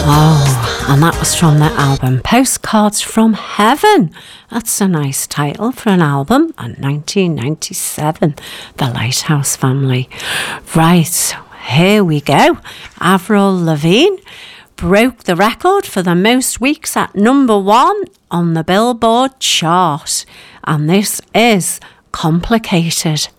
Oh, and that was from their album Postcards from Heaven. That's a nice title for an album. And 1997, The Lighthouse Family. Right, here we go. Avril Lavigne broke the record for the most weeks at number 1 on the Billboard chart. And this is Complicated.